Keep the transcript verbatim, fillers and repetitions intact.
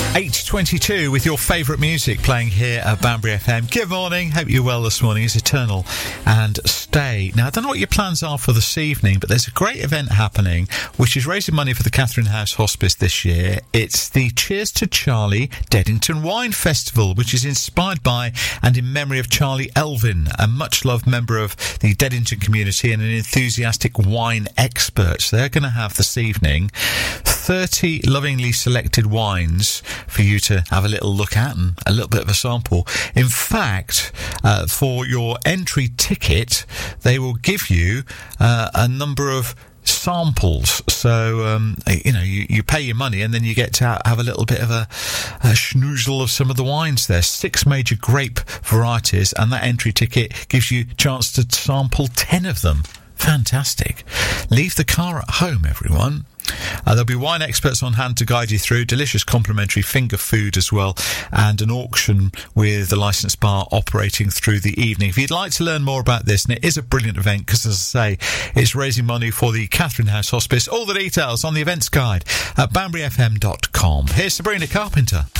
eight twenty-two with your favourite music playing here at Banbury F M. Good morning, hope you're well this morning. It's Eternal and Stay. Now, I don't know what your plans are for this evening, but there's a great event happening which is raising money for the Catherine House Hospice this year. It's the Cheers to Charlie Deddington Wine Festival, which is inspired by and in memory of Charlie Elvin, a much-loved member of the Deddington community and an enthusiastic wine expert. So they're going to have this evening thirty lovingly selected wines for you to have a little look at and a little bit of a sample. In fact, uh, for your entry ticket, they will give you uh, a number of samples. So, um, you know, you, you pay your money and then you get to have a little bit of a, a schnoozle of some of the wines there. Six major grape varieties, and that entry ticket gives you a chance to sample ten of them. Fantastic. Leave the car at home, everyone. Uh, there'll be wine experts on hand to guide you through, delicious complimentary finger food as well, and an auction with the licensed bar operating through the evening. If you'd like to learn more about this, and it is a brilliant event because, as I say, it's raising money for the Catherine House Hospice. All the details on the events guide at banbury f m dot com. Here's Sabrina Carpenter.